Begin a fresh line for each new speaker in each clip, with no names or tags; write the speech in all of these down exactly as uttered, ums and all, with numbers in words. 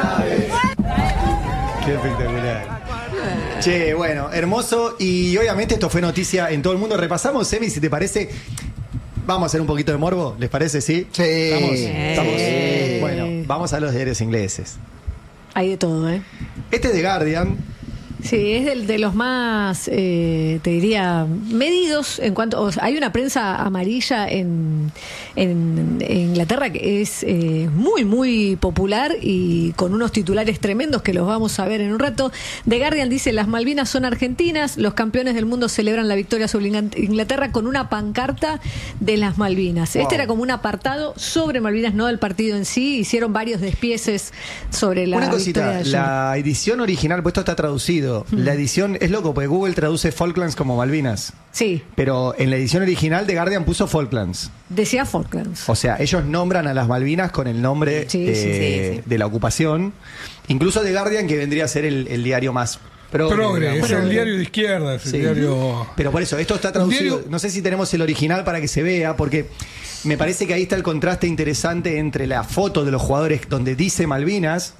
Qué espectacular. Che, bueno, hermoso. Y obviamente esto fue noticia en todo el mundo. Repasamos, Emi, si te parece. Vamos a hacer un poquito de morbo, ¿les parece? Sí.
Sí.
¿Estamos?
Sí.
¿Estamos? Bueno, vamos a los diarios ingleses.
Hay de todo, ¿eh?
Este es The Guardian.
Sí, es de, de los más, eh, te diría, medidos en cuanto... O sea, hay una prensa amarilla en, en, en Inglaterra que es eh, muy, muy popular y con unos titulares tremendos que los vamos a ver en un rato. The Guardian dice, las Malvinas son argentinas, los campeones del mundo celebran la victoria sobre Inglaterra con una pancarta de las Malvinas. Wow. Este era como un apartado sobre Malvinas, no del partido en sí. Hicieron varios despieces sobre la
Una cosita,
victoria de
la edición original, pues esto está traducido. La edición es loco porque Google traduce Falklands como Malvinas.
Sí.
Pero en la edición original de Guardian puso Falklands.
Decía Falklands.
O sea, ellos nombran a las Malvinas con el nombre
sí,
eh,
sí, sí, sí.
de la ocupación. Incluso The Guardian, que vendría a ser el, el diario más progre.
Progre, es
progre.
el diario de izquierda, es el
Sí.
diario...
Pero por eso, esto está traducido.
Diario...
No sé si tenemos el original para que se vea, porque me parece que ahí está el contraste interesante entre la foto de los jugadores donde dice Malvinas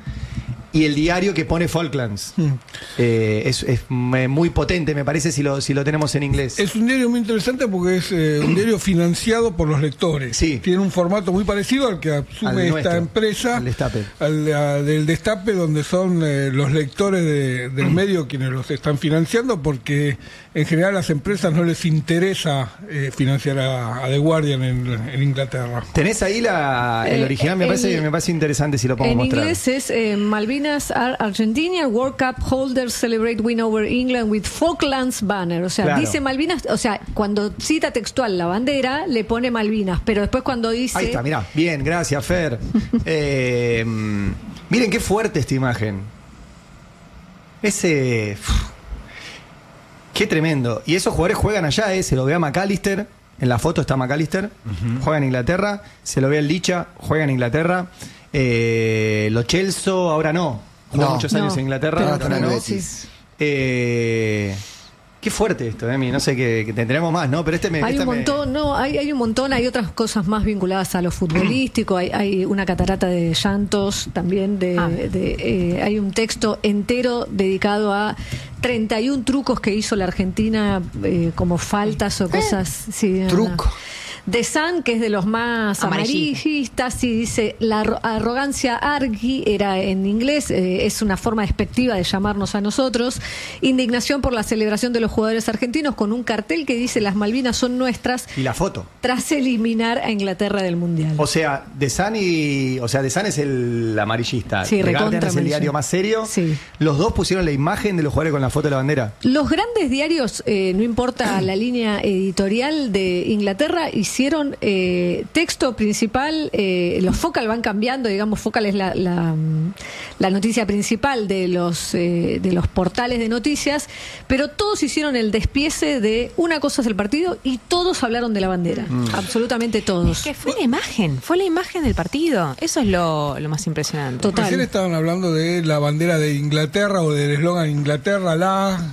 y el diario que pone Falklands. Mm. Eh, es, es muy potente, me parece, si lo, si lo tenemos en inglés.
Es un diario muy interesante porque es eh, un diario financiado por los lectores.
Sí.
Tiene un formato muy parecido al que asume
al
esta
nuestro,
empresa.
Al Destape.
Al, a, del Destape, donde son eh, los lectores de, del medio quienes los están financiando, porque en general a las empresas no les interesa eh, financiar a, a The Guardian en, en Inglaterra.
¿Tenés ahí la, el original? Me,
eh,
parece,
el,
me parece interesante si lo podemos
en
mostrar.
En inglés es eh, Malvinas are Argentina World Cup holders celebrate win over England with Falklands banner. O sea, claro. Dice Malvinas, o sea, cuando cita textual la bandera, le pone Malvinas, pero después cuando dice...
Ahí está, mirá. Bien, gracias, Fer. eh, miren qué fuerte esta imagen. Ese... Qué tremendo. Y esos jugadores juegan allá, eh, se lo ve a McAllister. En la foto está McAllister. Uh-huh. Juega en Inglaterra. Se lo ve el Licha. Juega en Inglaterra. Eh, Lo Chelsea ahora no. Jugó no, muchos años no, en Inglaterra. Ahora no. Sí. Eh, qué fuerte esto, Emi. No sé que, que tendremos más, ¿no? Pero este me.
Hay un montón, me... no, hay, hay un montón, hay otras cosas más vinculadas a lo futbolístico. hay, hay una catarata de llantos también. De, ah. de, eh, hay un texto entero dedicado a treinta y un trucos que hizo la Argentina eh, como faltas o cosas. Sí,
Truco.
The Sun, que es de los más amarillistas, y dice, la arrogancia argi, era en inglés, eh, es una forma despectiva de llamarnos a nosotros. Indignación por la celebración de los jugadores argentinos con un cartel que dice, las Malvinas son nuestras.
Y la foto.
Tras eliminar a Inglaterra del Mundial.
O sea, The Sun y... O sea, The Sun es el amarillista.
Sí,
The Guardian es el diario más serio.
Sí.
Los dos pusieron la imagen de los jugadores con la foto de la bandera.
Los grandes diarios, eh, no importa la línea editorial de Inglaterra, hicieron eh, texto principal, eh, los focal van cambiando, digamos, focal es la, la, la noticia principal de los eh, de los portales de noticias, pero todos hicieron el despiece de una cosa es el partido y todos hablaron de la bandera, mm. absolutamente todos.
Es que fue la imagen, fue la imagen del partido, eso es lo, lo más impresionante.
Total.
Recién estaban hablando de la bandera de Inglaterra o del eslogan Inglaterra la...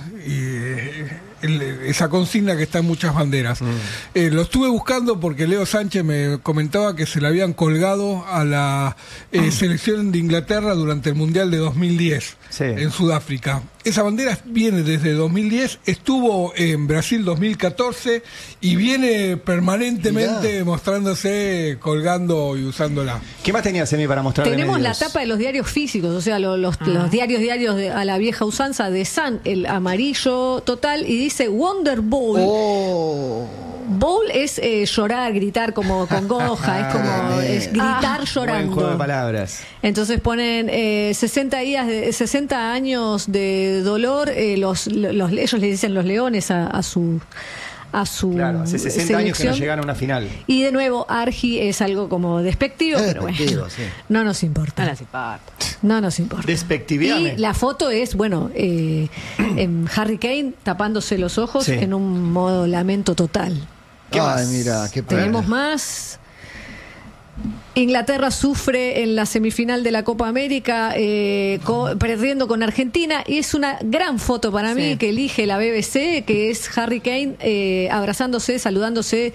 Y, El, esa consigna que está en muchas banderas. Mm. Eh, lo estuve buscando porque Leo Sánchez me comentaba que se le habían colgado a la eh, mm. selección de Inglaterra durante el Mundial de dos mil diez sí. en Sudáfrica. Esa bandera viene desde dos mil diez, estuvo en Brasil dos mil catorce y viene permanentemente Mirá. mostrándose, colgando y usándola.
¿Qué más tenías, Emi, para mostrar?
Tenemos
de
la tapa de los diarios físicos, o sea, los, los, ah. los diarios diarios de, a la vieja usanza de Sun, el amarillo total, y dice Wonder Bowl.
Oh.
Bowl es eh, llorar, gritar como congoja, es como es gritar ah, llorando.
Buen juego de palabras.
Entonces ponen eh, sesenta días de sesenta años de dolor, eh, los, los ellos le dicen los leones a, a su a su
claro, hace sesenta
selección.
Años que no llegan a una final.
Y de nuevo Argi es algo como despectivo,
es
pero
despectivo,
bueno,
sí.
no nos importa.
No nos importa.
No nos importa.
Despectivame.
Y la foto es, bueno, eh, en Harry Kane tapándose los ojos sí. en un modo lamento total.
¿Qué Ay, más? Mira, qué
Tenemos más. Inglaterra sufre en la semifinal de la Copa América, eh, co- perdiendo con Argentina, y es una gran foto para mí
Sí.
que elige la B B C, que es Harry Kane eh, abrazándose, saludándose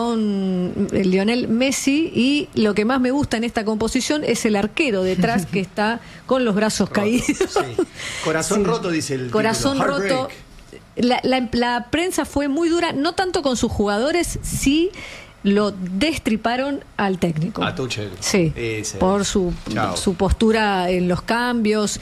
con Lionel Messi, y lo que más me gusta en esta composición es el arquero detrás que está con los brazos caídos.
Sí. Corazón
Sí.
roto, dice el
Corazón
título.
roto.
Heartbreak.
La, la- la prensa fue muy dura, no tanto con sus jugadores, sí lo destriparon al técnico.
A Tuchel.
Sí,
Ese.
por su,
Chao.
su postura en los cambios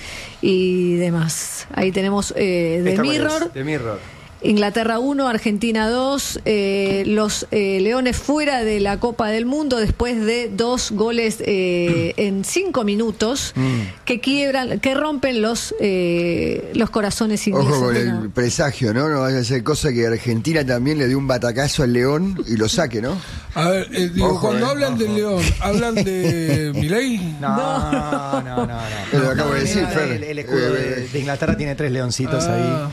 y demás. Ahí tenemos eh, The
¿Esta cuál
Mirror.
es? The Mirror.
Inglaterra uno, Argentina dos, eh, los eh, Leones fuera de la Copa del Mundo después de dos goles eh, en cinco minutos
Mm.
que quiebran, que rompen los eh, los corazones ingleses.
Ojo con
¿no?
el presagio, ¿no? No vaya a ser cosa que Argentina también le dé un batacazo al León y lo saque, ¿no?
A ver, eh, digo,
Ojo,
cuando
eh,
hablan del León, ¿hablan de Milei?
No, no, no, no.
Te lo acabo de
No,
decir,
mira,
Fer.
El, el escudo de,
Eh,
de Inglaterra tiene tres leoncitos
Ah,
ahí.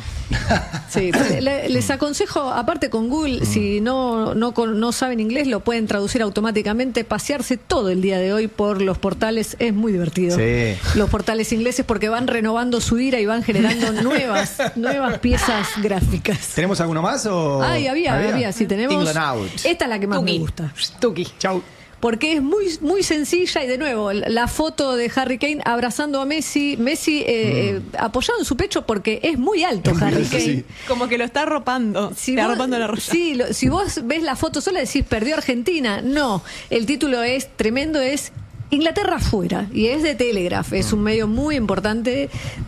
Sí, le- les aconsejo, aparte con Google, si no, no, con- no saben inglés, lo pueden traducir automáticamente, pasearse todo el día de hoy por los portales, es muy divertido.
Sí.
Los portales ingleses, porque van renovando su ira y van generando nuevas, nuevas piezas gráficas.
¿Tenemos alguno más o...?
Ay, había, había, si tenemos.
England out.
Esta es la que más
Tuki.
me gusta.
Tuki.
Chau.
Porque es muy muy sencilla, y de nuevo, la foto de Harry Kane abrazando a Messi, Messi eh, eh, apoyado en su pecho porque es muy alto Harry Kane.
Sí.
Como que lo está arropando.
Si
está
vos,
arropando la roya.
sí, lo- si vos ves la foto sola decís perdió Argentina. No, el título es tremendo, es Inglaterra fuera, y es de Telegraph, es un medio muy importante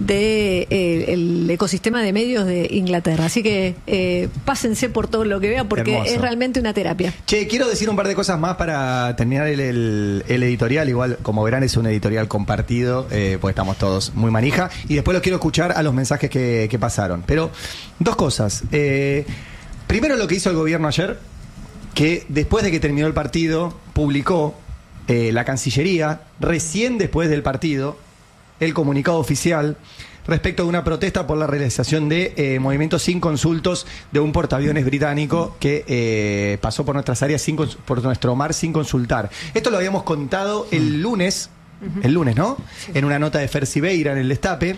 de eh, el ecosistema de medios de Inglaterra. Así que eh, pásense por todo lo que vean porque
Hermoso.
es realmente una terapia.
Che, quiero decir un par de cosas más para terminar el, el- el editorial. Igual, como verán, es un editorial compartido, eh, porque estamos todos muy manija. Y después los quiero escuchar a los mensajes que, que pasaron. Pero, dos cosas. Eh, primero, lo que hizo el gobierno ayer, que después de que terminó el partido, publicó eh, la Cancillería, recién después del partido, el comunicado oficial respecto de una protesta por la realización de eh, movimientos sin consultos de un portaaviones británico que eh, pasó por nuestras áreas, sin cons- por nuestro mar sin consultar. Esto lo habíamos contado el lunes, el lunes, ¿no? En una nota de Fer Sibeira en el Destape,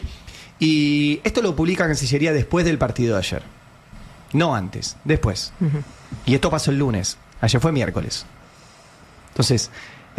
y esto lo publica Cancillería después del partido de ayer. No antes, después. Y esto pasó el lunes, ayer fue miércoles. Entonces,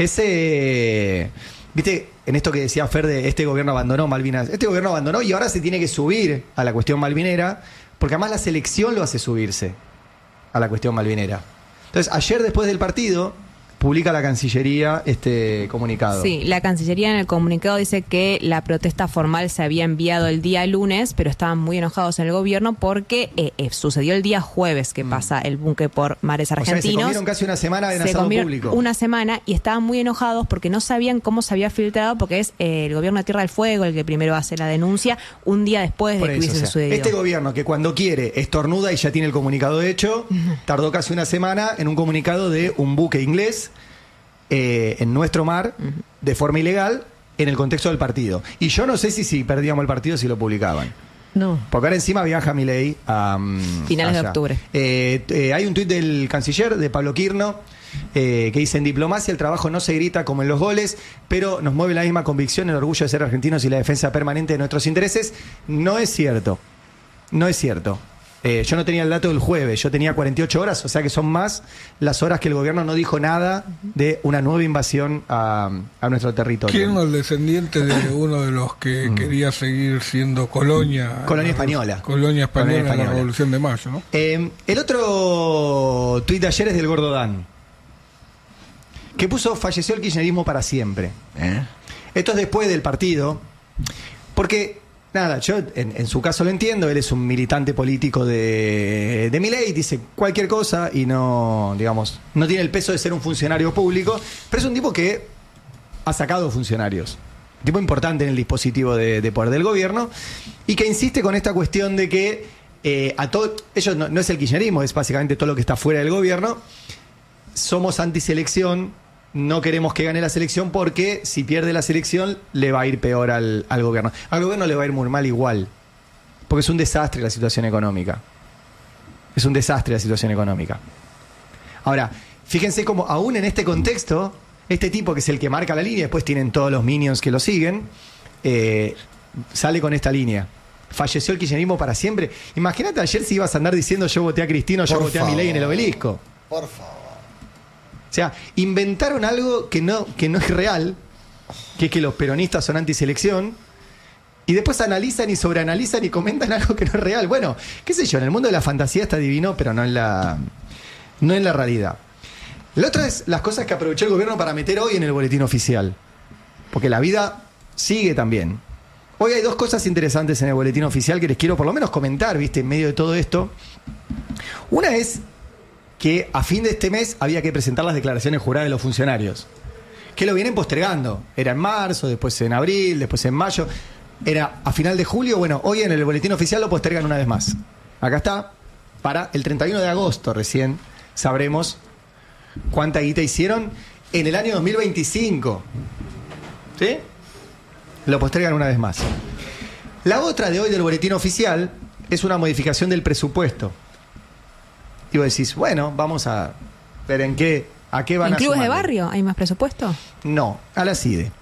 ese... Viste, en esto que decía Fer de este gobierno abandonó Malvinas, este gobierno abandonó y ahora se tiene que subir a la cuestión malvinera, porque además la selección lo hace subirse a la cuestión malvinera. Entonces, ayer después del partido, publica la Cancillería este comunicado.
Sí, la Cancillería en el comunicado dice que la protesta formal se había enviado el día lunes, pero estaban muy enojados en el gobierno porque eh, eh, sucedió el día jueves que pasa el buque por mares
O sea, que se
argentinos.
comieron casi una semana de
Se
asado
comieron
público.
una semana y estaban muy enojados porque no sabían cómo se había filtrado, porque es eh, el gobierno de Tierra del Fuego el que primero hace la denuncia un día después
Por
de que
eso,
hubiese
o sea,
sucedido.
este gobierno que cuando quiere estornuda y ya tiene el comunicado hecho, tardó casi una semana en un comunicado de un buque inglés eh, en nuestro mar, de forma ilegal, en el contexto del partido. Y yo no sé si si perdíamos el partido si lo publicaban.
No.
Porque ahora encima viaja Milei a... mm,
Finales de
allá.
octubre.
Eh, eh, hay un tuit del canciller, de Pablo Quirno, eh, que dice: en diplomacia el trabajo no se grita como en los goles, pero nos mueve la misma convicción, el orgullo de ser argentinos y la defensa permanente de nuestros intereses. No es cierto. No es cierto. Eh, yo no tenía el dato del jueves, yo tenía cuarenta y ocho horas, o sea que son más las horas que el gobierno no dijo nada de una nueva invasión a, a nuestro territorio.
¿Quién es el descendiente de uno de los que quería seguir siendo colonia?
Colonia española.
Colonia española
Colonia
en la
española.
Revolución de Mayo, ¿no?
Eh, el otro tuit de ayer es del Gordo Dan, que puso: falleció el kirchnerismo para siempre.
¿Eh?
Esto es después del partido, porque, nada, yo en, en su caso lo entiendo, él es un militante político de, de Milei, dice cualquier cosa y no, digamos, no tiene el peso de ser un funcionario público, pero es un tipo que ha sacado funcionarios, un tipo importante en el dispositivo de, de poder del gobierno, y que insiste con esta cuestión de que eh, a todo, ellos no, no es el kirchnerismo, es básicamente todo lo que está fuera del gobierno, somos antiselección, no queremos que gane la selección porque si pierde la selección le va a ir peor al, al gobierno. Al gobierno le va a ir muy mal igual, porque es un desastre la situación económica. Es un desastre la situación económica. Ahora, fíjense cómo aún en este contexto Este tipo, que es el que marca la línea, después tienen todos los minions que lo siguen, eh, sale con esta línea. Falleció el kirchnerismo para siempre. Imagínate ayer si ibas a andar diciendo yo voté a Cristina o yo
Por
voté a Milei en el Obelisco.
Por favor.
O sea, inventaron algo que no, que no es real, que es que los peronistas son antiselección, y después analizan y sobreanalizan y comentan algo que no es real. Bueno, qué sé yo, en el mundo de la fantasía está divino, pero no en la, no en la realidad. La otra es las cosas que aprovechó el gobierno para meter hoy en el boletín oficial. Porque la vida sigue también. Hoy hay dos cosas interesantes en el boletín oficial que les quiero por lo menos comentar, ¿viste? En medio de todo esto. Una es que a fin de este mes había que presentar las declaraciones juradas de los funcionarios. Que lo vienen postergando. Era en marzo, después en abril, después en mayo. Era a final de julio. Bueno, hoy en el boletín oficial lo postergan una vez más. Acá está. Para el treinta y uno de agosto recién sabremos cuánta guita hicieron en el año dos mil veinticinco. ¿Sí? Lo postergan una vez más. La otra de hoy del boletín oficial es una modificación del presupuesto. Y vos decís, bueno, vamos a ver en qué, a qué van
¿En
a
clubes de
sumarle.
barrio hay más presupuesto?
No, a la C I D E.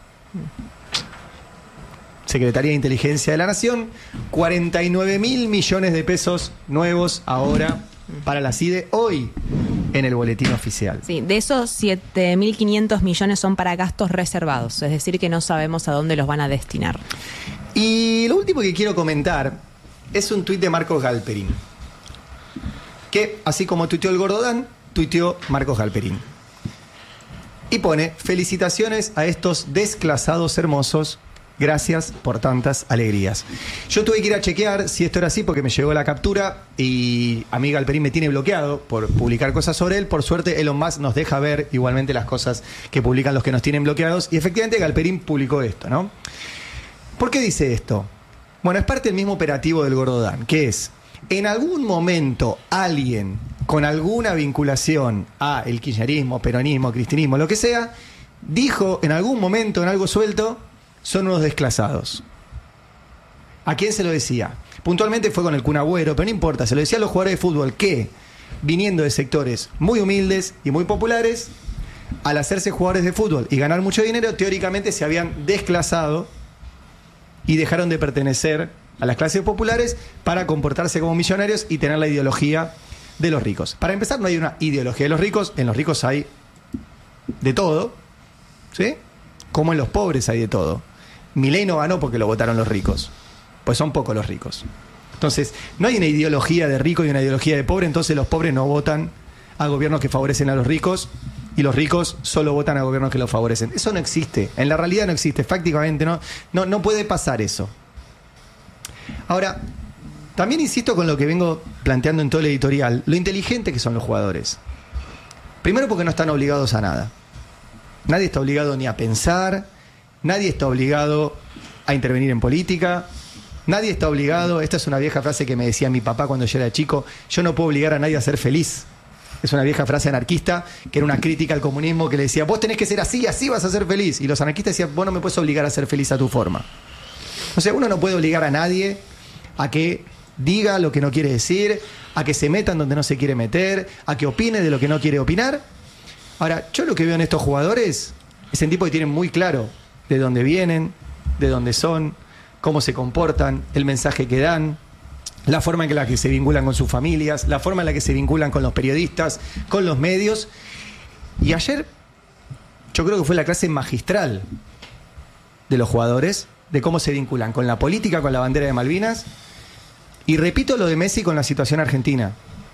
Secretaría de Inteligencia de la Nación, cuarenta y nueve mil millones de pesos nuevos ahora para la C I D E hoy en el boletín oficial.
Sí, de esos siete mil quinientos millones son para gastos reservados, es decir, que no sabemos a dónde los van a destinar.
Y lo último que quiero comentar es un tuit de Marcos Galperín, que así como tuiteó el Gordodán, tuiteó Marcos Galperín. Y pone, felicitaciones a estos desclasados hermosos, gracias por tantas alegrías. Yo tuve que ir a chequear si esto era así porque me llegó la captura y a mí Galperín me tiene bloqueado por publicar cosas sobre él. Por suerte Elon Musk nos deja ver igualmente las cosas que publican los que nos tienen bloqueados y efectivamente Galperín publicó esto, ¿no? ¿Por qué dice esto? Bueno, es parte del mismo operativo del Gordodán, que es, en algún momento alguien con alguna vinculación a el kirchnerismo, peronismo, cristinismo, lo que sea, dijo en algún momento, en algo suelto, son unos desclasados. ¿A quién se lo decía? Puntualmente fue con el Kun Agüero, pero no importa, se lo decía a los jugadores de fútbol que, viniendo de sectores muy humildes y muy populares, al hacerse jugadores de fútbol y ganar mucho dinero, teóricamente se habían desclasado y dejaron de pertenecer a las clases populares para comportarse como millonarios y tener la ideología de los ricos. Para empezar, no hay una ideología de los ricos, en los ricos hay de todo, ¿sí? Como en los pobres hay de todo. Milei no ganó porque lo votaron los ricos, pues son pocos los ricos. Entonces, no hay una ideología de rico y una ideología de pobre, entonces los pobres no votan a gobiernos que favorecen a los ricos y los ricos solo votan a gobiernos que los favorecen. Eso no existe, en la realidad no existe, fácticamente no, no, no puede pasar eso. Ahora, también insisto con lo que vengo planteando en todo el editorial, lo inteligente que son los jugadores. Primero porque no están obligados a nada. Nadie está obligado ni a pensar, nadie está obligado a intervenir en política, nadie está obligado, esta es una vieja frase que me decía mi papá cuando yo era chico, yo no puedo obligar a nadie a ser feliz. Es una vieja frase anarquista que era una crítica al comunismo que le decía, vos tenés que ser así, así vas a ser feliz. Y los anarquistas decían, vos no me puedes obligar a ser feliz a tu forma. O sea, uno no puede obligar a nadie a que diga lo que no quiere decir, a que se meta en donde no se quiere meter, a que opine de lo que no quiere opinar. Ahora, yo lo que veo en estos jugadores es en tipo que tienen muy claro de dónde vienen, de dónde son, cómo se comportan, el mensaje que dan, la forma en la que se vinculan con sus familias, la forma en la que se vinculan con los periodistas, con los medios. Y ayer yo creo que fue la clase magistral de los jugadores, de cómo se vinculan con la política, con la bandera de Malvinas. Y repito lo de Messi con la situación argentina.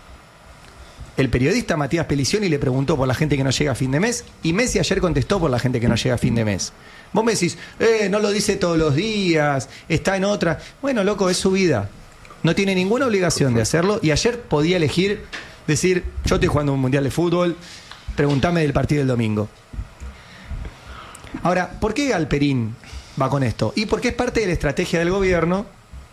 El periodista Matías Pelicioni le preguntó por la gente que no llega a fin de mes y Messi ayer contestó por la gente que no llega a fin de mes. Vos me decís, eh, no lo dice todos los días, está en otra. Bueno, loco, es su vida. No tiene ninguna obligación de hacerlo y ayer podía elegir decir, yo estoy jugando un mundial de fútbol, preguntame del partido del domingo. Ahora, ¿por qué Galperín va con esto? Y porque es parte de la estrategia del gobierno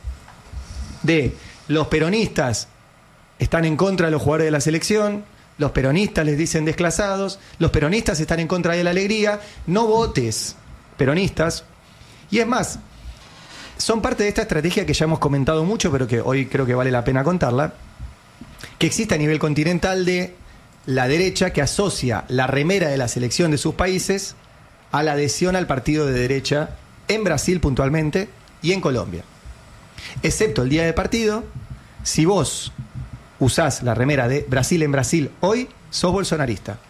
de los peronistas están en contra de los jugadores de la selección, los peronistas les dicen desclasados, los peronistas están en contra de la alegría, no votes peronistas. Y es más, son parte de esta estrategia que ya hemos comentado mucho, pero que hoy creo que vale la pena contarla, que existe a nivel continental de la derecha que asocia la remera de la selección de sus países a la adhesión al partido de derecha en Brasil puntualmente y en Colombia. Excepto el día de partido, si vos usás la remera de Brasil en Brasil hoy, sos bolsonarista.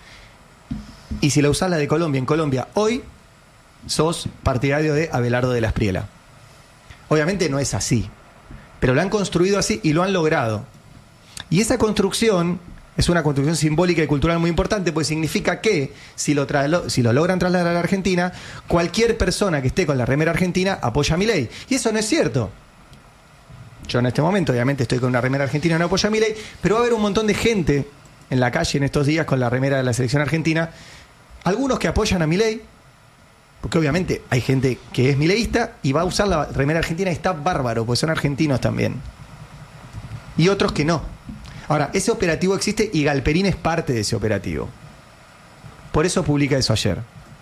Y si la usás la de Colombia en Colombia hoy, sos partidario de Abelardo de la Espriella. Obviamente no es así, pero lo han construido así y lo han logrado. Y esa construcción es una construcción simbólica y cultural muy importante, porque significa que si lo, tra- si lo logran trasladar a la Argentina, cualquier persona que esté con la remera argentina apoya a Milei. Y eso no es cierto. Yo en este momento obviamente estoy con una remera argentina y no apoyo a Milei, pero va a haber un montón de gente en la calle en estos días con la remera de la selección argentina, algunos que apoyan a Milei, porque obviamente hay gente que es mileísta y va a usar la remera argentina y está bárbaro, porque son argentinos también. Y otros que no. Ahora, ese operativo existe y Galperín es parte de ese operativo. Por eso publica eso ayer.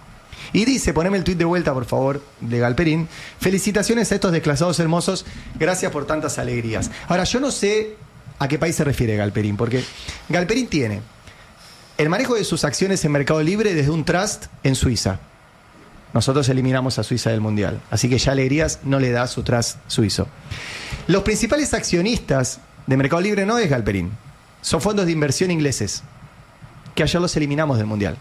Y dice, poneme el tuit de vuelta, por favor, de Galperín. Felicitaciones a estos desclasados hermosos. Gracias por tantas alegrías. Ahora, yo no sé a qué país se refiere Galperín, porque Galperín tiene el manejo de sus acciones en Mercado Libre desde un trust en Suiza. Nosotros eliminamos a Suiza del Mundial. Así que ya alegrías no le da su trust suizo. Los principales accionistas de Mercado Libre no es Galperín. Son fondos de inversión ingleses, que ayer los eliminamos del Mundial.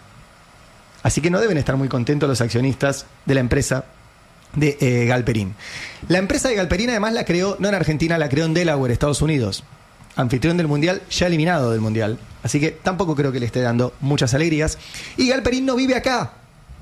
Así que no deben estar muy contentos los accionistas de la empresa de eh, Galperín. La empresa de Galperín además la creó, no en Argentina, la creó en Delaware, Estados Unidos. Anfitrión del Mundial, ya eliminado del Mundial. Así que tampoco creo que le esté dando muchas alegrías. Y Galperín no vive acá.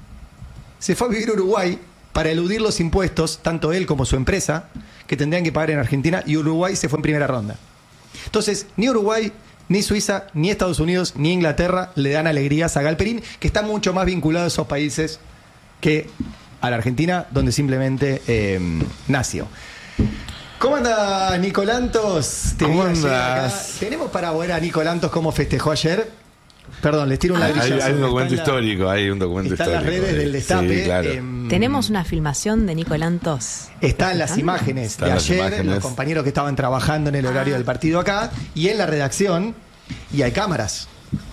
Se fue a vivir a Uruguay para eludir los impuestos, tanto él como su empresa, que tendrían que pagar en Argentina, y Uruguay se fue en primera ronda. Entonces, ni Uruguay, ni Suiza, ni Estados Unidos, ni Inglaterra le dan alegrías a Galperín, que está mucho más vinculado a esos países que a la Argentina, donde simplemente eh, nació. ¿Cómo anda Nicolantos? Te
¿Cómo
vi ayer
andas?
acá. ¿Tenemos para ver a Nicolantos cómo festejó ayer? Perdón, les tiro un ladrillo.
Hay, hay un documento
Está en la-
histórico, hay un documento
Está en
histórico.
las redes del Destape.
Sí, claro.
em,
Tenemos una filmación de Nicolantos.
Está en las imágenes
Están
de
las
ayer,
imágenes.
los compañeros que estaban trabajando en el horario del partido acá, y en la redacción, y hay cámaras.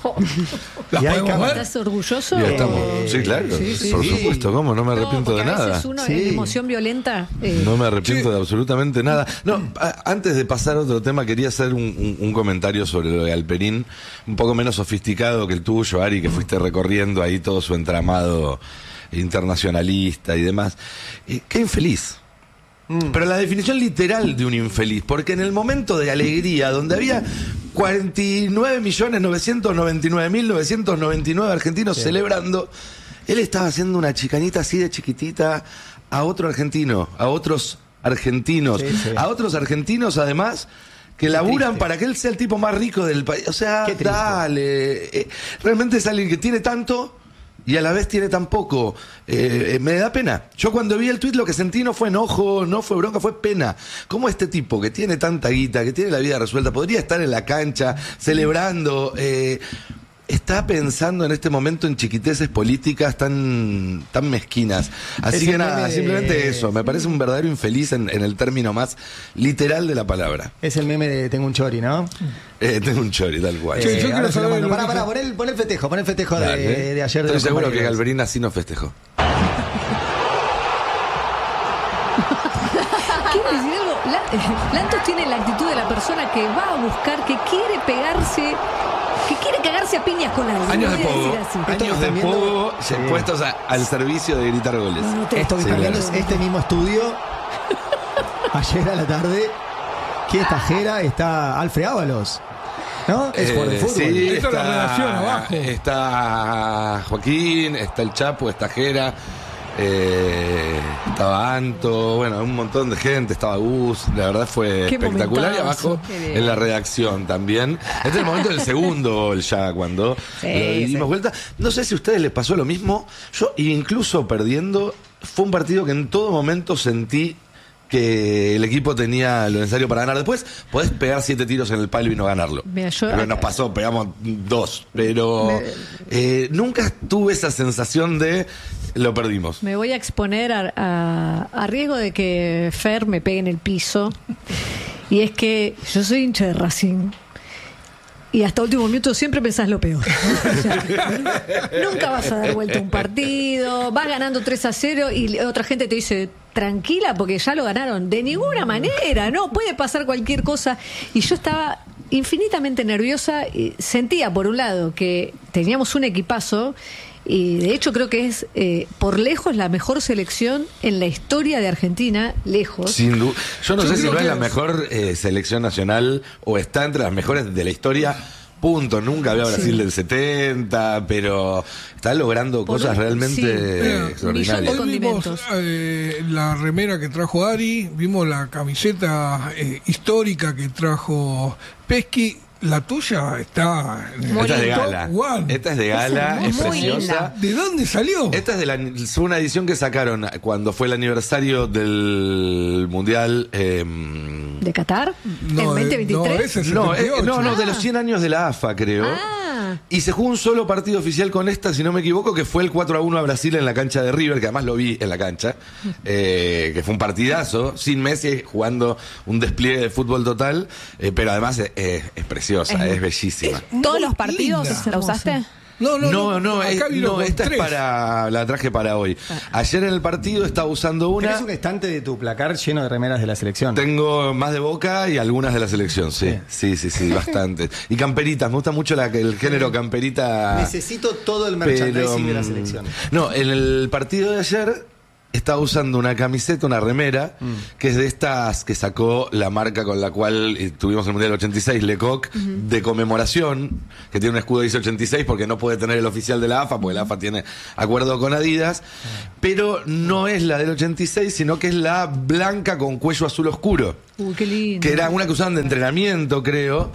¿Las
Y hay
podemos
cámaras.
ver?
¿Estás orgulloso?
Ya estamos.
Eh,
Sí, claro.
sí, sí,
Por
sí.
supuesto, ¿cómo? No me arrepiento
No,
de
porque a
nada.
veces uno
Sí.
en emoción violenta. eh,
No me arrepiento
Sí.
de absolutamente nada. No, a- antes de pasar a otro tema, quería hacer un, un- un comentario sobre lo de Galperín, un poco menos sofisticado que el tuyo, Ari, que fuiste recorriendo ahí todo su entramado internacionalista y demás. Eh, qué infeliz. Pero la definición literal de un infeliz, porque en el momento de alegría, donde había cuarenta y nueve millones novecientos noventa y nueve mil novecientos noventa y nueve argentinos celebrando, él estaba haciendo una chicanita así de chiquitita a otro argentino, a otros argentinos,
Sí, sí.
a otros argentinos además que laburan
triste.
para que él sea el tipo más rico del país. O sea,
Qué triste.
dale. Eh, realmente es alguien que tiene tanto y a la vez tiene tan poco. Eh, eh, me da pena. Yo cuando vi el tuit lo que sentí no fue enojo, no fue bronca, fue pena. ¿Cómo este tipo que tiene tanta guita, que tiene la vida resuelta, podría estar en la cancha celebrando? Eh, está pensando en este momento en chiquiteces políticas tan, tan mezquinas. Así
Es
que
el
nada,
meme de-
simplemente eso. Me parece un verdadero infeliz en, en el término más literal de la palabra.
Es el meme de Tengo un chori, ¿no?
Eh, tengo un chori, tal cual.
Sí, yo
Eh,
quiero
ahora se lo
saber
mando.
lo
Pará,
que-
pará, pon el, pon el festejo, pon el festejo de,
Dale.
de ayer. De
Estoy
los
seguro que
compañeros.
Galperín así no festejó.
¿Quiero decir algo? La- Lantos tiene la actitud de la persona que va a buscar, que quiere pegarse, que quiere cagarse a piñas con alguien.
Años de
Voy a
pogo,
decir así.
Esto que
años de
están viendo-
pogo
Sí.
puestos a- al servicio de gritar goles.
No, no te-
Esto que
Sí,
están viendo
claro.
es este mismo estudio. Ayer a la tarde. ¿Quién está Jera? Está Alfred Ábalos. ¿No? Es jugador de
Eh,
fútbol.
sí,
Esto es la redacción abajo.
Está Joaquín, está el Chapo, está Jera, eh, estaba Anto, bueno, un montón de gente, estaba Gus, la verdad fue
Qué
espectacular y
momentazo.
abajo
Qué bien.
en la redacción también. Este es el momento del segundo gol ya cuando
Sí,
lo dimos
sí.
vuelta. No sé si a ustedes les pasó lo mismo, yo incluso perdiendo, fue un partido que en todo momento sentí que el equipo tenía lo necesario para ganar. Después podés pegar siete tiros en el palo y no ganarlo.
Mira, yo-
Pero nos pasó, pegamos dos. Pero eh, nunca tuve esa sensación de lo perdimos.
Me voy a exponer a, a- a riesgo de que Fer me pegue en el piso. Y es que yo soy hincha de Racing. y hasta último minuto siempre pensás lo peor. O sea, nunca vas a dar vuelta un partido, vas ganando tres a cero y otra gente te dice, tranquila porque ya lo ganaron. De ninguna manera, no, puede pasar cualquier cosa. Y yo estaba infinitamente nerviosa y sentía por un lado que teníamos un equipazo y de hecho creo que es eh, por lejos la mejor selección en la historia de Argentina, lejos.
Sin duda. Yo no
Yo
sé si
creo
no es
que
la
es.
mejor eh, selección nacional o está entre las mejores de la historia. Punto. Nunca había Brasil
Sí.
del setenta, pero está logrando
Por
cosas
un-
realmente
sí.
eh, extraordinarias.
Millón
Hoy vimos
condimentos.
eh, la remera que trajo Ari, vimos la camiseta eh, histórica que trajo Pesky. La tuya está en el
Muy
Esta es de
top
gala.
one.
Esta es de gala,
Es
es
muy
preciosa.
linda.
¿De dónde salió?
Esta es de la, fue una edición que sacaron cuando fue el aniversario del Mundial. eh,
¿De Qatar?
No,
¿En
eh,
veinte veintitrés?
no, ese es
no, eh,
setenta y ocho.
no, no, de los
Ah.
cien años de la A F A, creo.
Ah.
Y se jugó un solo partido oficial con esta, si no me equivoco, que fue el cuatro a uno a Brasil en la cancha de River, que además lo vi en la cancha, eh, que fue un partidazo, sin Messi jugando un despliegue de fútbol total, eh, pero además eh, eh, es preciosa, es, bellísima.
¿Todos
Muy
los partidos
linda.
la usaste?
No, no,
No, no,
acá
eh,
vino
no,
con
esta
tres.
es para, la traje para hoy. Ayer en el partido estaba usando una.
Tenés un estante de tu placar lleno de remeras de la selección.
Tengo más de Boca y algunas de la selección, sí. Sí, sí, sí, bastante. Y camperitas, me gusta mucho la, el género camperita.
Necesito todo el merchandising de la
mm,
selección.
No, en el partido de ayer estaba usando una camiseta, una remera, que es de estas que sacó la marca con la cual eh, tuvimos el Mundial ochenta y seis, Lecoq, de conmemoración, que tiene un escudo dice ochenta y seis porque no puede tener el oficial de la A F A, porque la A F A tiene acuerdo con Adidas, pero no es la del ochenta y seis, sino que es la blanca con cuello azul oscuro,
Uy, qué lindo.
que era una que usaban de entrenamiento, creo.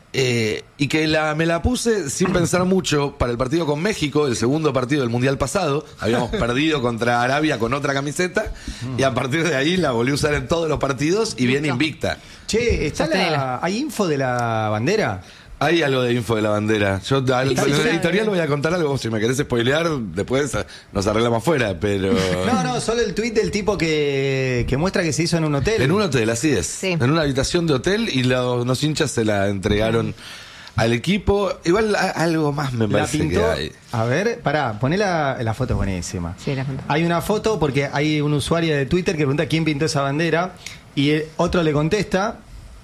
Eh, y que la, me la puse sin pensar mucho para el partido con México, el segundo partido del Mundial pasado. Habíamos perdido contra Arabia con otra camiseta y a partir de ahí la volví a usar en todos los partidos y bien invicta.
Che, ¿está la, ¿hay info de la bandera?
Hay algo de info de la bandera. Yo al,
Está
en
bien.
la editorial voy a contar algo. Si me querés spoilear, después nos arreglamos afuera, pero...
No, no, solo el tuit del tipo que, que muestra que se hizo en un hotel.
En un hotel, así es.
Sí.
En una habitación de hotel y los, los hinchas se la entregaron al equipo. Igual a- algo más me
La
parece
pintó.
que hay.
A ver, pará, poné la, la foto, es buenísima.
Sí, la foto.
Hay una foto porque hay un usuario de Twitter que pregunta quién pintó esa bandera y el otro le contesta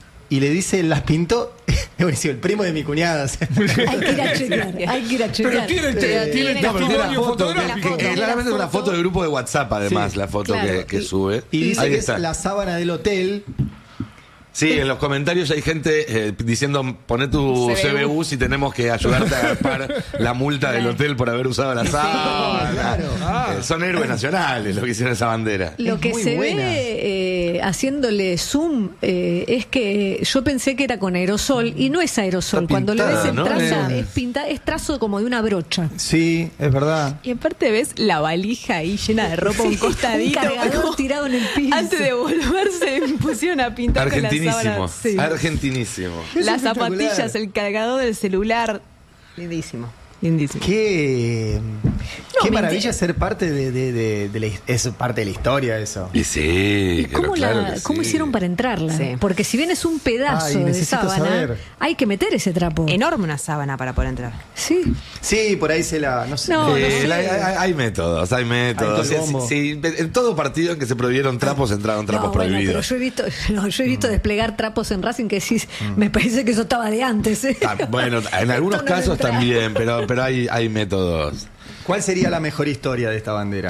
y le dice, las pintó, es buenísimo, el primo de mi cuñada.
Hay que ir a chequear, hay que ir a chequear.
Pero tiene,
Sí.
tiene,
tiene
No, pero tiene la
testimonio
foto, que,
fotográfico.
que- que
La
claramente es una
foto.
foto de grupo de WhatsApp, además,
Sí,
la foto
claro.
que, que
Y-
sube.
Y dice
Ahí
que
está.
es la sábana del hotel.
Sí, en los comentarios hay gente eh, diciendo, poné tu C B U si tenemos que ayudarte a agarpar la multa del hotel por haber usado la sábana.
claro.
Eh, son héroes nacionales los que hicieron esa bandera.
Lo
Es
que
muy
se
buena.
ve eh, haciéndole zoom eh, es que yo pensé que era con aerosol y no es aerosol.
Está
Cuando le ves
pintada,
el
¿no?
trazo,
Eh.
es, pinta, es trazo como de una brocha.
Sí, es verdad.
Y aparte ves la valija ahí llena de ropa, un
Sí,
costadito.
un cargador
como-
tirado en el piso.
Antes de volverse, me pusieron a pintar con la
Argentinísimo.
sábana. Sí.
Argentinísimo.
Es
Las
espectacular.
zapatillas, el cargador del celular. Lindísimo. Lindísimo.
Qué, qué
me
maravilla
inter-
ser parte de, de, de, de la, es parte de la historia eso.
Y sí,
¿Y ¿Cómo,
pero claro
la-
que
¿Cómo
sí.
hicieron para entrarla?
Sí.
Porque si bien es un pedazo
Ay,
de
necesito
sábana,
saber.
hay que meter ese trapo.
Enorme una sábana para poder entrar.
Sí.
Sí, por ahí se la. No sé.
No,
Eh,
no sé.
la- hay, hay- hay métodos, hay métodos.
Hay
O sea,
autobombo.
sí, sí, en todo partido en que se prohibieron trapos entraron trapos
No, bueno, pero
prohibidos.
yo he visto, no, yo he visto desplegar trapos en Racing que decís, me parece que eso estaba de antes. ¿eh?
Ah, bueno, en algunos
Esto no
casos
entra.
también, pero, pero hay, hay métodos.
¿Cuál sería la mejor historia de esta bandera?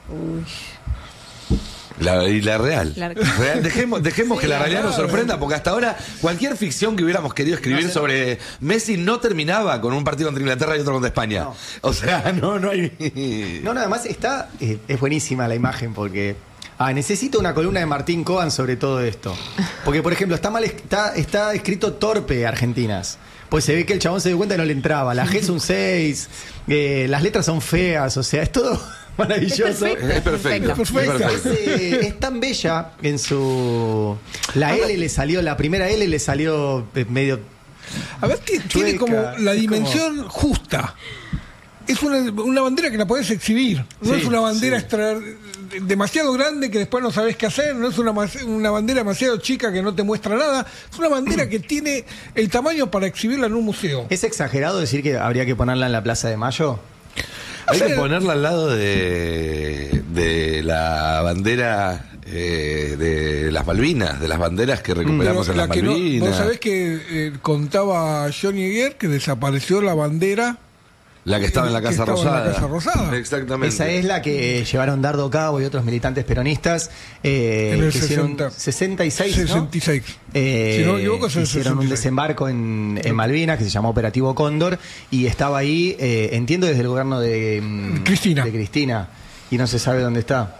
La, y la real.
La-
Real. Dejemos, dejemos que la realidad nos sorprenda, porque hasta ahora cualquier ficción que hubiéramos querido escribir sobre Messi no terminaba con un partido contra Inglaterra y otro contra España.
No.
O sea, no, no hay.
No, nada más está. eh, es buenísima la imagen porque. Ah, necesito una columna de Martín Coban sobre todo esto. Porque, por ejemplo, está mal está, está escrito torpe Argentinas. Pues se ve que el chabón se dio cuenta y no le entraba. La G es un seis, eh, las letras son feas, o sea, es todo maravilloso.
Es perfecto.
Es perfecto.
Perfecto.
es perfecto.
Es, eh, es tan bella en su. La L le salió, la primera L le salió eh, medio.
A ver, ti- tiene
Chueca,
como la
es
dimensión justa. es una, una bandera que la podés exhibir. No
Sí,
es una bandera
sí.
extra, demasiado grande que después no sabés qué hacer. No es una, una bandera demasiado chica que no te muestra nada. Es una bandera que tiene el tamaño para exhibirla en un museo.
¿Es exagerado decir que habría que ponerla en la Plaza de Mayo?
Hay
O sea,
que ponerla al lado de, de la bandera eh, de las Malvinas, de las banderas que recuperamos
Pero
en
la
las
que no-
Malvinas.
vos sabés que eh, contaba Johnny Guerre que desapareció la bandera.
La que estaba en la
que
Casa
estaba en la
Rosada.
Casa Rosada.
Exactamente.
Esa es la que llevaron Dardo Cabo y otros militantes peronistas eh,
En el
que hicieron
sesenta.
sesenta y seis, ¿no?
sesenta y seis.
Eh,
Si no me equivoco, es el
hicieron un
sesenta y seis.
desembarco en, en Malvinas que se llamó Operativo Cóndor y estaba ahí, eh, entiendo, desde el gobierno de mm,
Cristina.
de Cristina y no se sabe dónde está.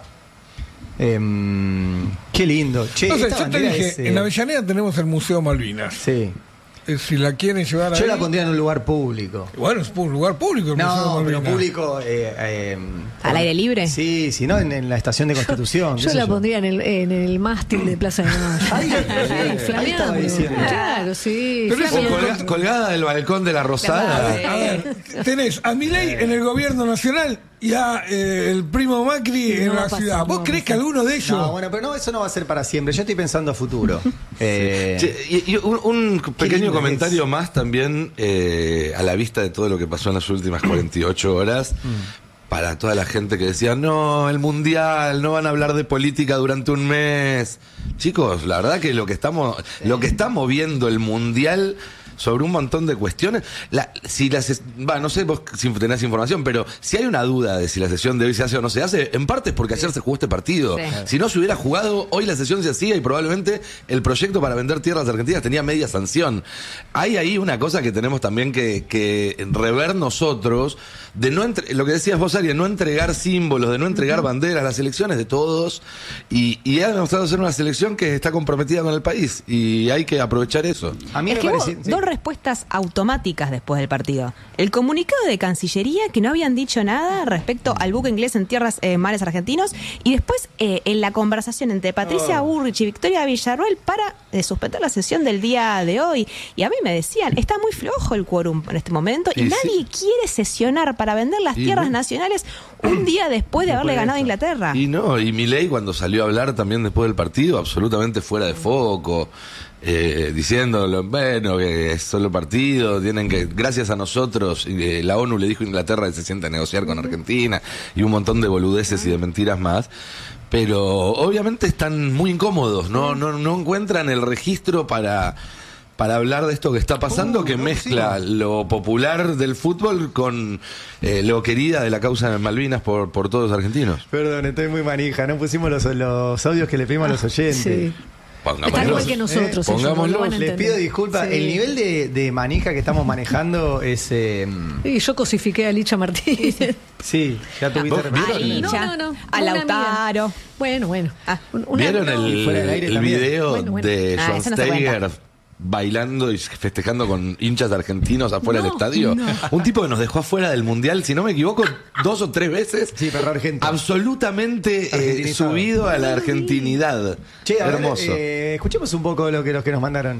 Em, qué lindo. Che,
No sé,
esta
yo te
bandera
dije,
es, eh,
en Avellaneda tenemos el Museo Malvinas.
sí.
Eh, si la quieren llevar
Yo
ahí,
la pondría en un lugar público.
bueno, es un lugar público el Museo
No, pero
Malvinas.
público. eh, eh,
¿Al aire libre?
Sí, si no, en, en la estación de Constitución.
Yo
qué sé
la pondría en el, en el mástil de Plaza de Mayo.
Ahí,
Sí,
ahí
flameando.
estaba diciendo.
Claro, sí.
Pero eso
O
flameando.
colga- colgada del balcón de la Rosada.
Claro.
A ver, tenés a Milei en el gobierno nacional y a eh, el primo Macri
Sí,
en
no va
la
a pasar,
ciudad.
no
¿Vos
va a
creés que
pasar.
alguno de ellos?
No, bueno, pero no, eso no va a ser para siempre. Yo estoy pensando a futuro. Eh,
Che, y, y un, un pequeño
lindo
comentario
es.
más también eh, a la vista de todo lo que pasó en las últimas cuarenta y ocho horas. Para toda la gente que decía, no, el mundial, no van a hablar de política durante un mes. Chicos, la verdad que lo que estamos, lo que está moviendo el mundial sobre un montón de cuestiones, la, si la ses- va, no sé vos si tenés información, pero si hay una duda de si la sesión de hoy se hace o no se hace, en parte es porque ayer se jugó este partido.
Sí.
Si no se hubiera jugado, hoy la sesión se hacía y probablemente el proyecto para vender tierras argentinas tenía media sanción. Hay ahí una cosa que tenemos también que, que rever nosotros, de no entre, lo que decías vos, Ari, de no entregar símbolos, de no entregar banderas, las elecciones de todos, y, y ha demostrado ser una selección que está comprometida con el país, y hay que aprovechar eso.
a mí
Es
me
que hubo
parece. sí.
dos respuestas automáticas después del partido. El comunicado de Cancillería, que no habían dicho nada respecto al buque inglés en tierras eh, mares argentinos, y después eh, en la conversación entre Patricia
Oh.
Burrich y Victoria Villarroel para eh, suspender la sesión del día de hoy. Y a mí me decían, está muy flojo el quórum en este momento y,
Y
nadie
sí.
quiere sesionar para vender las
Y
tierras
no.
nacionales un día después de haberle
Después de
ganado a
esto.
Inglaterra.
Y no, y Milei cuando salió a hablar también después del partido, absolutamente fuera de foco, eh, diciéndolo, bueno, que es solo partido, tienen que, gracias a nosotros, eh, la ONU le dijo a Inglaterra que se sienta a negociar con Argentina, y un montón de boludeces y de mentiras más. Pero obviamente están muy incómodos, no, no, no encuentran el registro para... para hablar de esto que está pasando,
Uh,
que
no,
mezcla lo popular del fútbol con eh, lo querida de la causa de Malvinas por, por todos los argentinos.
Perdón, estoy muy manija. No pusimos los, los audios que le pedimos a los oyentes.
Sí. Está
Pongámoslo.
igual que nosotros. ellos,
Pongámoslo.
no lo van a
Les
entender.
pido disculpas.
Sí.
El nivel de, de manija que estamos manejando es. eh,
Y yo cosifiqué a Licha Martínez.
sí, ya tuviste
¿Vos
repercusión.
vieron?
Licha,
No, no, no.
a
Una
Lautaro.
amiga. Bueno, bueno.
Ah.
Un- una-
¿Vieron
no.
el,
fuera del aire
el
también.
video
Bueno, bueno.
de
Ah,
John
ese no se
Steiger
cuenta.
bailando y festejando con hinchas argentinos afuera
No,
del estadio?
no.
Un tipo que nos dejó afuera del Mundial, si no me equivoco, dos o tres veces.
Sí, perro argentino.
Absolutamente eh,
Argentinizado.
subido a la argentinidad.
Che, a ver,
Hermoso.
eh, escuchemos un poco lo que los que nos mandaron.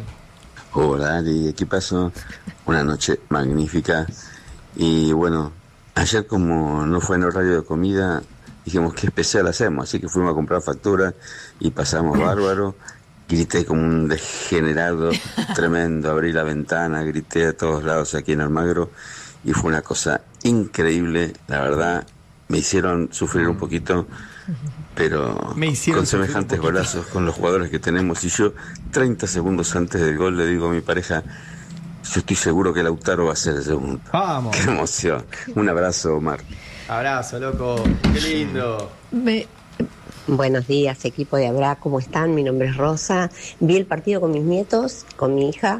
Hola Ari, ¿qué pasó? Una noche magnífica. Y bueno, ayer como no fue en horario de comida, dijimos qué especial hacemos, así que fuimos a comprar factura y pasamos bárbaro. Grité como un degenerado tremendo, abrí la ventana, grité a todos lados aquí en Almagro y fue una cosa increíble, la verdad. Me hicieron sufrir un poquito, pero
Me hicieron
con
sufrir un
semejantes
poquito.
golazos, con los jugadores que tenemos, y yo treinta segundos antes del gol le digo a mi pareja, yo estoy seguro que Lautaro va a ser el segundo.
Vamos.
Qué emoción. Un abrazo, Omar.
Abrazo, loco. Qué lindo.
Me-
Buenos días, equipo de Abra, ¿cómo están? Mi nombre es Rosa. Vi el partido con mis nietos, con mi hija,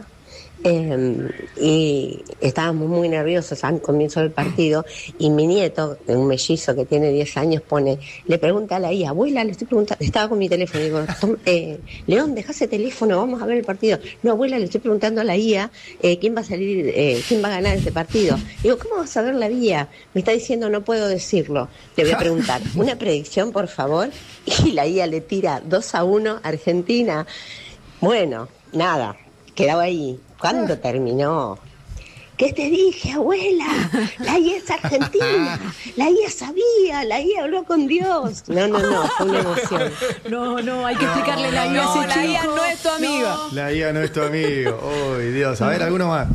eh, y estábamos muy nerviosos al comienzo del partido, y mi nieto, un mellizo que tiene diez años, pone, le pregunta a la I A, abuela, le estoy preguntando, estaba con mi teléfono, digo, "Tom- eh, León, deja ese teléfono, vamos a ver el partido. No, abuela, le estoy preguntando a la I A eh, quién va a salir, eh, quién va a ganar este partido. Digo, ¿cómo vas a ver la I A? Me está diciendo, no puedo decirlo. Le voy a preguntar, una predicción, por favor, y la I A le tira dos a uno Argentina. Bueno, nada, quedaba ahí. ¿Cuándo terminó? ¿Qué te dije, abuela? La I A es argentina, la I A sabía, la I A habló con Dios. No, no, no, fue una emoción.
No, no, hay que explicarle la I A a
No,
ese
la I A
chico.
no es tu amiga.
La I A no es tu amigo. Uy, Dios. A ver, alguno más.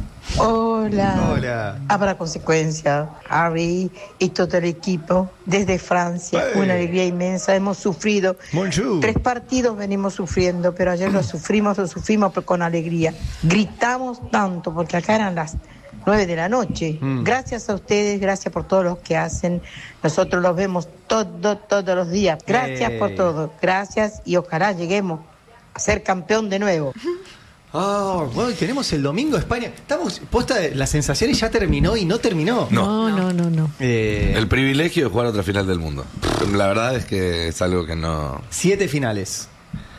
Hola.
Hola.
Habrá consecuencia. Harry y todo el equipo desde Francia.
Hey.
Una alegría inmensa. Hemos sufrido.
Bonjour.
Tres partidos venimos sufriendo, pero ayer lo sufrimos, lo sufrimos pero con alegría. Gritamos tanto porque acá eran las nueve de la noche.
Mm.
Gracias a ustedes, gracias por todo lo que hacen. Nosotros los vemos todo, todos los días. Gracias
Hey.
por todo. Gracias y ojalá lleguemos a ser campeón de nuevo.
Ah, bueno, tenemos el domingo España. Estamos, posta, las sensaciones ya terminó y no terminó.
No, no, no, no.
Eh,
El privilegio de jugar otra final del mundo. La verdad es que es algo que no...
siete finales.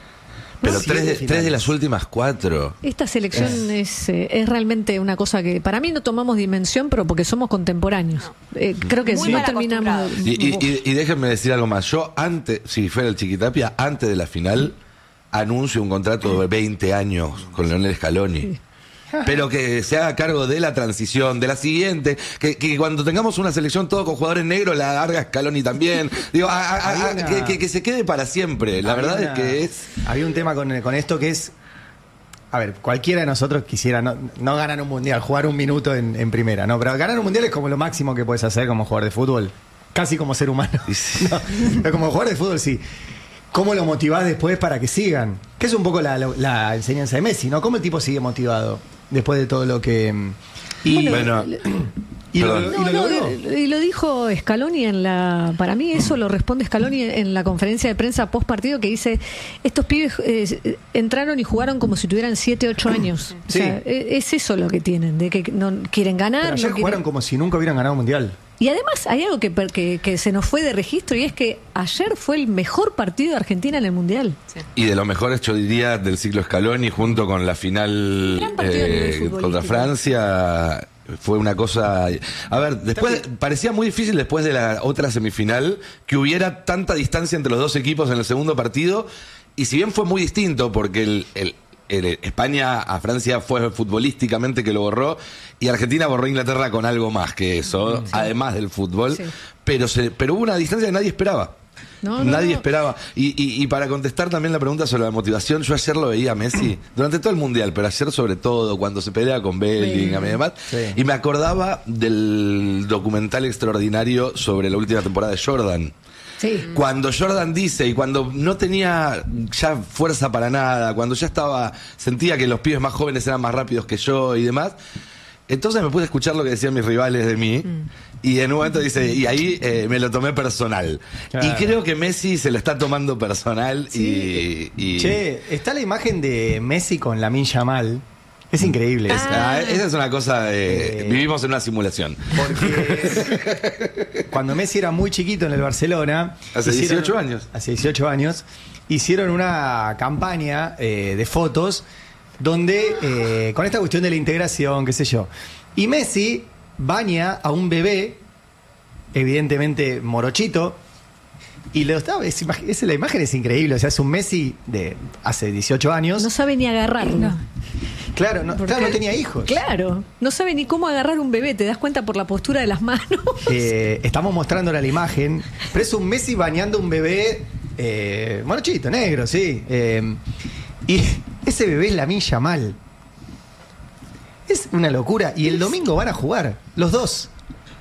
Pero
Siete
tres de,
finales.
tres de las últimas cuatro.
Esta selección es, eh, es realmente una cosa que para mí no tomamos dimensión, pero porque somos contemporáneos. Eh, creo que
Muy
si no
mal
terminamos...
Y, y- y- y déjenme decir algo más. Yo antes, si fuera el Chiquitapia, antes de la final, anuncio un contrato de veinte años con Leonel Scaloni. Pero que se haga cargo de la transición, de la siguiente, que, que cuando tengamos una selección todo con jugadores negros, la haga Scaloni también. Digo, a- a- a-
Había una-
que, que- que se quede para siempre. La
Había
verdad
una-
es que es...
Había un tema con, con esto que es. A ver, cualquiera de nosotros quisiera no, no ganar un mundial, jugar un minuto en, en primera, ¿no? Pero ganar un mundial es como lo máximo que puedes hacer como jugador de fútbol. Casi como ser humano.
Y sí.
No, pero como jugador de fútbol, sí. ¿Cómo lo motivás después para que sigan? Que es un poco la, la- la enseñanza de Messi, ¿no? ¿Cómo el tipo sigue motivado después de todo lo que. Y,
Bueno,
y lo,
perdón.
y
No,
lo
no,
logró.
y lo dijo Scaloni en la. Para mí, eso lo responde Scaloni en la conferencia de prensa post partido que dice: estos pibes eh, entraron y jugaron como si tuvieran siete, ocho años. O
Sí.
sea, e- es eso lo que tienen, de que no quieren ganar.
Pero
no
ayer
quieren-
jugaron como si nunca hubieran ganado un mundial.
Y además hay algo que, per- que, que se nos fue de registro y es que ayer fue el mejor partido de Argentina en el Mundial.
Y de los mejores, yo diría, del ciclo Scaloni, junto con la final
Gran partido a nivel
eh,
futbolístico.
contra Francia, fue una cosa... A ver, después parecía muy difícil después de la otra semifinal que hubiera tanta distancia entre los dos equipos en el segundo partido, y si bien fue muy distinto, porque el... el el España a Francia fue futbolísticamente que lo borró, y Argentina borró a Inglaterra con algo más que eso, además del fútbol,
Sí.
pero se, pero hubo una distancia que nadie esperaba.
No, no,
Nadie
no.
esperaba. Y, y, y para contestar también la pregunta sobre la motivación, yo ayer lo veía a Messi durante todo el mundial, pero ayer sobre todo, cuando se pelea con Bellingham y demás,
Sí.
y me acordaba del documental extraordinario sobre la última temporada de Jordan.
Sí.
Cuando Jordan dice, y cuando no tenía ya fuerza para nada, cuando ya estaba, sentía que los pibes más jóvenes eran más rápidos que yo y demás, entonces me pude escuchar lo que decían mis rivales de mí, y en un momento dice, y ahí eh, me lo tomé personal.
Claro.
Y creo que Messi se lo está tomando personal y... y-
Che, está la imagen de Messi con Lamine Yamal. Es increíble.
es- ah, esa es una cosa de...
Eh.
Vivimos en una simulación.
Porque cuando Messi era muy chiquito en el Barcelona.
Hace dieciocho años.
Hace dieciocho años. Hicieron una campaña eh, de fotos donde, eh, con esta cuestión de la integración, qué sé yo. Y Messi baña a un bebé, evidentemente morochito. Y lo estaba, es, imag- es- la imagen es increíble. O sea, es un Messi de hace dieciocho años.
No sabe ni agarrarlo.
Claro, no,
Porque-
claro, no tenía hijos.
Claro, no sabe ni cómo agarrar un bebé, te das cuenta por la postura de las manos.
Eh, estamos mostrándole la imagen, pero es un Messi bañando un bebé eh, morochito, negro, sí. Eh, y ese bebé es Lamine Yamal. Es una locura. Y el domingo van a jugar, los dos.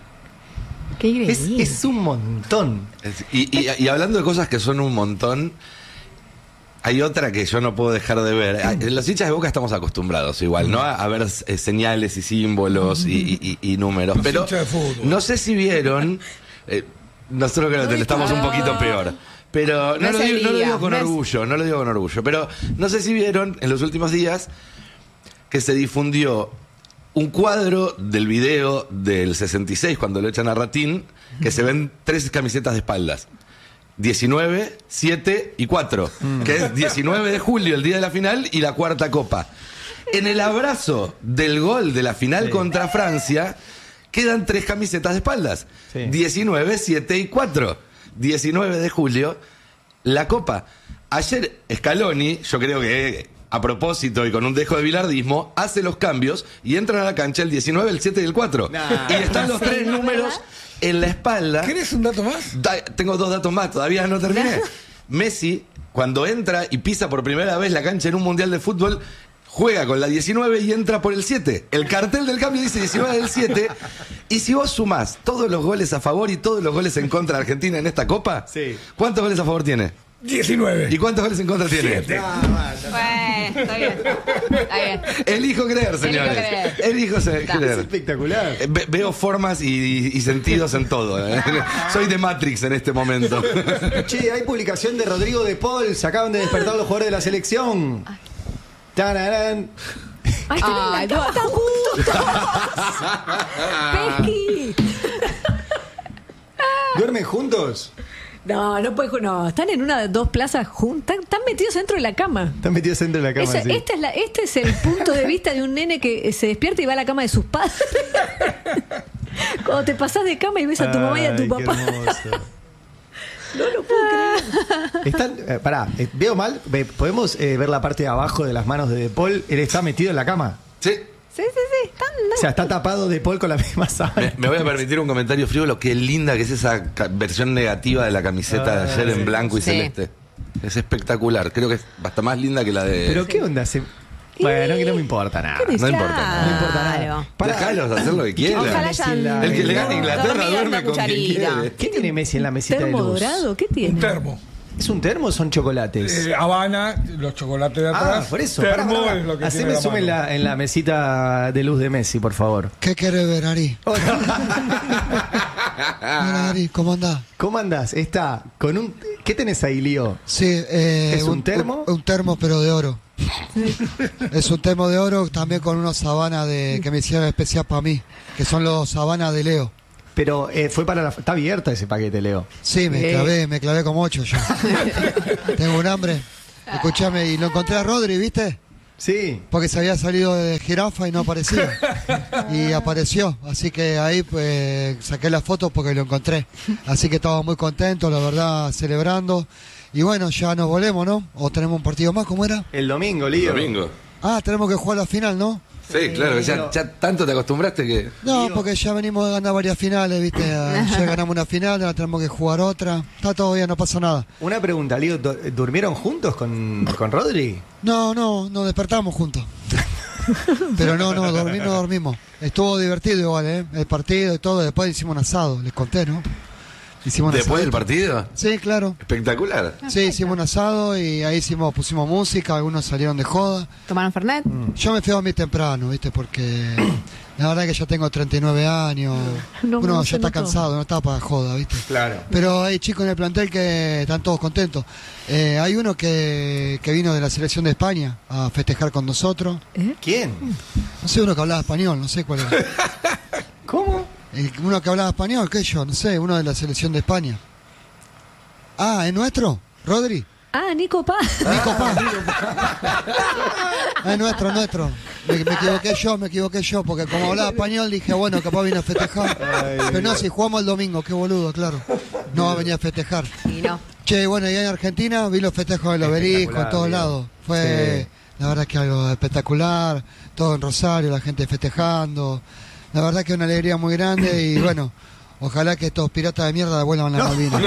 Qué
Es, es un montón.
Es- Y, y- y hablando de cosas que son un montón, hay otra que yo no puedo dejar de ver. Ah, Los hinchas de Boca estamos acostumbrados igual, ¿no? A, a ver eh, señales y símbolos y, y- y- y números.
Los
Pero
hinchas de fútbol.
no sé si vieron, eh, nosotros creo que estamos un poquito peor. Pero no,
No
lo
es
digo,
el
no lo
día,
digo con
no es-
orgullo, no lo digo con orgullo. Pero no sé si vieron en los últimos días que se difundió un cuadro del video del sesenta y seis cuando lo echan a Ratín, que se ven tres camisetas de espaldas. diecinueve, siete y cuatro, que es diecinueve de julio, el día de la final, y la cuarta copa. En el abrazo del gol de la final
Sí.
contra Francia, quedan tres camisetas de espaldas.
Sí.
diecinueve, siete y cuatro. diecinueve de julio, la copa. Ayer Scaloni, yo creo que a propósito y con un dejo de bilardismo, hace los cambios y entran a la cancha el diecinueve, el siete y el cuatro. Nah. Y están los tres números en la espalda.
¿Querés un dato más?
Da, tengo dos datos más, todavía no terminé. Messi, cuando entra y pisa por primera vez la cancha en un mundial de fútbol, juega con la diecinueve y entra por el siete. El cartel del cambio dice diecinueve del siete. Y si vos sumás todos los goles a favor y todos los goles en contra de Argentina en esta Copa,
sí.
¿cuántos goles a favor tiene?
diecinueve.
¿Y cuántos goles en contra tiene?
Bueno, está bien. Está bien.
Elijo creer, señores.
Elijo creer.
Elijo se- creer.
Es espectacular.
Eh, ve- veo formas y, y sentidos en todo. ¿eh? Soy de Matrix en este momento.
Che, hay publicación de Rodrigo de Paul. Se acaban de despertar los jugadores de la selección. Tararán.
Ay,
Ay,
tenés la cama tan juntos. Pesqui.
¿Duermen juntos?
No, no puede, no, están en una dos plazas juntas, están metidos dentro de la cama.
Están metidos dentro de la cama.
Esa-
sí.
esta es la, este es el punto de vista de un nene que se despierta y va a la cama de sus padres. Cuando te pasás de cama y ves a tu mamá y a tu
Ay, qué
papá.
hermoso.
No lo puedo creer.
Están, eh, pará, eh, veo mal. Ve- ¿Podemos eh, ver la parte de abajo de las manos de De Paul? Él está metido en la cama.
Sí.
Sí, sí, sí. Están,
O sea, está tapado De Paul con la misma
Me,
sábana.
me voy a permitir un comentario frívolo. Qué linda que es esa ca- versión negativa de la camiseta de ayer en blanco y
Sí.
celeste. Es espectacular. Creo que es hasta más linda que la de.
¿Pero qué onda? Se- Bueno, que no me importa nada.
No importa nada.
No importa nada.
Claro.
Pará.
Déjalos hacer lo que quieran.
Ojalá
Messi
hayan
en la-
El que le gane a Inglaterra
dormido en
duerme
una
con quien
cucharita.
quiere.
¿Qué tiene Messi en la mesita de
¿Termo
luz?
dorado? ¿Qué tiene?
Un termo.
¿Es un termo o son chocolates?
Eh, Habana, los chocolates de
ah,
atrás.
por eso.
Termo
Pará, pará.
es lo que
Haceme
tiene la
zoom en
mano.
la, en la mesita de luz de Messi, por favor.
¿Qué querés ver, Ari? Hola, Ari, ¿cómo andás?
¿Cómo andás? Está con un... ¿Qué tenés ahí, Lío?
Sí, eh,
¿Es un termo?
Un, un termo, pero de oro. Es un termo de oro también con unos sabanas de, que me hicieron especial para mí, que son los sabanas de Leo.
Pero eh, fue para la... Está abierta ese paquete, Leo.
Sí, me
Eh.
clavé, me clavé como ocho yo. Tengo un hambre. Escuchame, y lo encontré a Rodri, ¿viste?
Sí.
Porque se había salido de jirafa y no aparecía. Y apareció. Así que ahí pues saqué la foto porque lo encontré. Así que estaba muy contento, la verdad, celebrando. Y bueno, ya nos volvemos, ¿no? ¿O tenemos un partido más? ¿Cómo era?
El domingo, Lío.
Domingo.
Ah, tenemos que jugar la final, ¿no?
Sí, claro, ya, ya tanto te acostumbraste que.
No, porque ya venimos de ganar varias finales, ¿viste? Ya ganamos una final, ahora tenemos que jugar otra. Está todo bien, no pasa nada.
Una pregunta, Lío. ¿du- ¿Durmieron juntos con, con Rodri?
No, no, nos despertamos juntos. Pero no, no, dormir no dormimos. Estuvo divertido igual, ¿eh? El partido y todo. Después hicimos un asado, les conté, ¿no? Hicimos un
Después del
asadito.
partido.
Sí, claro.
Espectacular.
Sí, hicimos un asado y ahí hicimos, pusimos música, algunos salieron de joda.
¿Tomaron Fernet?
Yo me fui a dormir temprano, ¿viste? Porque la verdad que ya tengo treinta y nueve años.
No,
Uno
no
ya
se
está
notó.
cansado, no está para joda, ¿viste?
Claro.
Pero hay chicos en el plantel que están todos contentos. Eh, hay uno que, que vino de la selección de España a festejar con nosotros.
¿Quién?
No sé, uno que hablaba español, no sé cuál era.
¿Cómo?
El- uno que hablaba español, ¿qué yo? No sé, uno de la selección de España. Ah, ¿es nuestro? ¿Rodri?
Ah, Nico Paz.
Nico Paz. Es nuestro, nuestro. Me, me equivoqué yo, me equivoqué yo, porque como hablaba español dije, bueno, capaz viene a festejar. Pero no, si jugamos el domingo, qué boludo, claro. No va a venir a festejar.
Y no.
Che, bueno, y en Argentina vi los festejos del obelisco, en todos
Diego.
lados. Fue,
Sí.
la verdad que algo espectacular. Todo en Rosario, la gente festejando. La verdad que una alegría muy grande y bueno, ojalá que estos piratas de mierda devuelvan la Malvinas.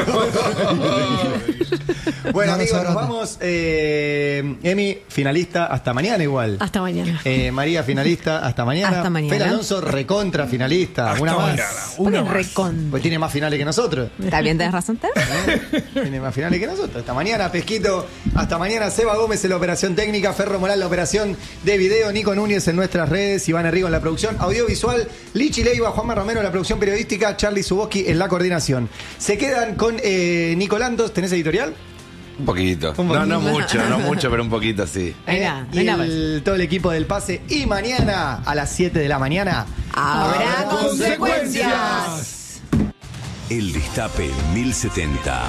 Bueno,
Un
amigos,
abrazo
nos
grande.
vamos. Eh, Emi, finalista, hasta mañana igual.
Hasta mañana.
Eh, María, finalista, hasta mañana.
Hasta mañana.
Fer Alonso, recontra finalista.
Hasta
una más.
mañana.
Pone
Una más.
recon.
Pues tiene más finales que nosotros.
Está bien, tenés razón, Ter.
¿Eh? Tiene más finales que nosotros. Hasta mañana, Pesquito. Hasta mañana, Seba Gómez en la operación técnica, Ferro Moral en la operación de video, Nico Núñez en nuestras redes, Iván Arrigo en la producción audiovisual, Lichi Leiva, Juanma Romero en la producción periodística, Charlie Zuboski en la coordinación. Se quedan con eh, Nicolandos. ¿Tenés editorial?
Un poquito.
Un
No, no
poquito.
mucho, no mucho, pero un poquito sí.
Ahí
Eh,
va,
y
ahí va.
el- todo el equipo del pase. Y mañana a las siete de la mañana.
Habrá consecuencias.
El Destape mil setenta.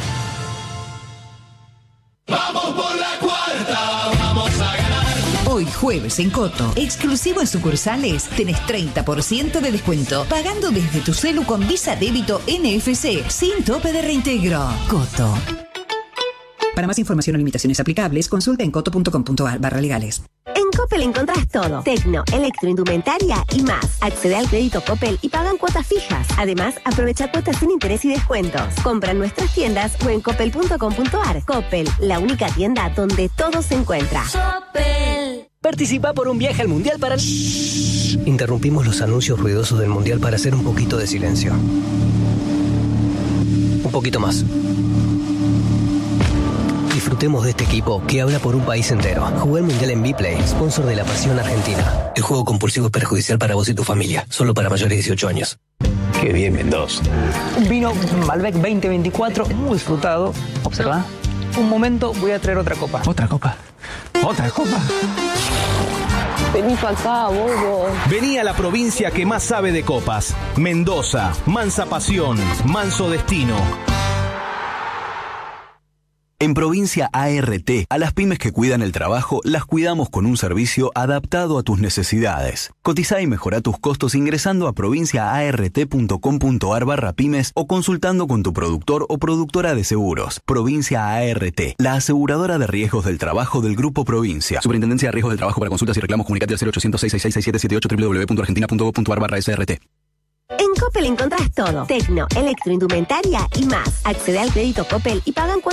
Hoy jueves en Coto, exclusivo en sucursales, tenés treinta por ciento de descuento, pagando desde tu celu con Visa Débito N F C, sin tope de reintegro. Coto. Para más información o limitaciones aplicables, consulta en coto.com.ar barra legales.
En Coppel encontrás todo. Tecno, electroindumentaria y más. Accede al crédito Coppel y pagan cuotas fijas. Además, aprovecha cuotas sin interés y descuentos. Compra en nuestras tiendas o en coppel punto com punto ar. Coppel, la única tienda donde todo se encuentra.
Coppel. Participa por un viaje al Mundial para... Interrumpimos los anuncios ruidosos del Mundial para hacer un poquito de silencio. Un poquito más. Disfrutemos de este equipo que habla por un país entero. Jugué el Mundial en Vplay, sponsor de la Pasión Argentina. El juego compulsivo es perjudicial para vos y tu familia. Solo para mayores de dieciocho años.
Qué bien, Mendoza. Un vino Malbec veinte veinticuatro, muy disfrutado. Observa. Un momento, voy a traer otra copa. ¿Otra copa? ¿Otra copa?
Vení para acá, bobo.
Vení a la provincia que más sabe de copas. Mendoza, mansa pasión, manso destino.
En Provincia A R T, a las pymes que cuidan el trabajo, las cuidamos con un servicio adaptado a tus necesidades. Cotiza y mejora tus costos ingresando a provinciaart.com.ar barra pymes o consultando con tu productor o productora de seguros. Provincia A R T, la aseguradora de riesgos del trabajo del Grupo Provincia. Superintendencia de Riesgos del Trabajo. Para consultas y reclamos, comunicate al cero ochocientos, seiscientos sesenta y seis, seis siete siete ocho, doble u doble u doble u punto argentina punto gov punto ar barra S R T.
En Coppel encontrás todo. Tecno, electroindumentaria y más. Accede al crédito Coppel y pagan cuotas